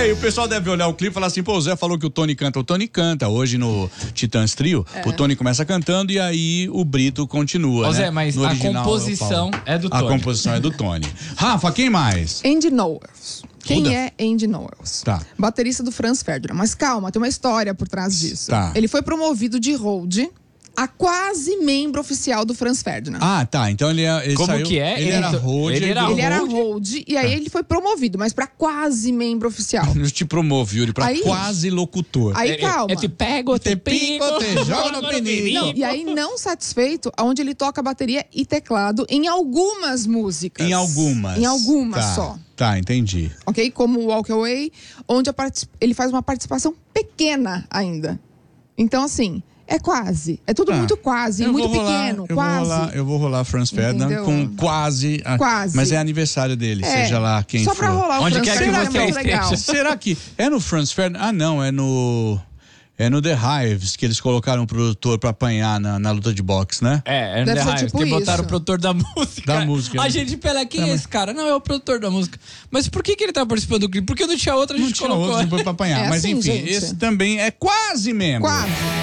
aí o pessoal deve olhar o clipe e falar assim, pô, o Zé falou que o Tony canta. O Tony canta. Hoje no Titãs Trio, o Tony começa cantando e aí o Brito continua, Ô, né? Zé, mas no a original, composição é do Tony. A composição é do Tony. Rafa, quem mais? Andy Knowles. Quem Ruda. é Andy Knowles? Tá. Baterista do Franz Ferdinand. Mas calma, tem uma história por trás disso. Tá. Ele foi promovido de Rhodes a quase membro oficial do Franz Ferdinand. Ah, tá. Então ele Como saiu, que é? Ele era Rhodes. Ele era Ele era Rhodes. Rhodes e aí ele foi promovido, mas pra quase membro oficial. Eu te promovo, Yuri, pra Aí- quase locutor. Aí calma. Eu te pego, te pico, te jogo no pinico. Não, e aí, não satisfeito, aonde ele toca bateria e teclado em algumas músicas. Em algumas. Em algumas Tá. só. Tá, entendi. Ok? Como Walk Away, onde ele faz uma participação pequena ainda. Então, assim, é quase. É tudo muito quase, muito pequeno, quase. Eu vou rolar Franz Ferdinand Entendeu? com quase. Quase. Mas é aniversário dele, É, seja lá quem só for. pra rolar o Onde Franz quer que Ferdinand você é muito legal. esteja. Será que é no Franz Ferdinand? Ah, não, é no The Hives que eles colocaram um produtor pra apanhar na luta de boxe, né? É Deve The ser Hives, tipo que botaram isso. o produtor da música. Da música. A gente pela, quem é esse cara? Não, é o produtor da música. Mas por que ele tá participando do clipe? Porque não tinha outra, a Não gente tinha colocou. outro depois pra apanhar. É Mas assim, enfim, gente. esse também é quase membro. Quase.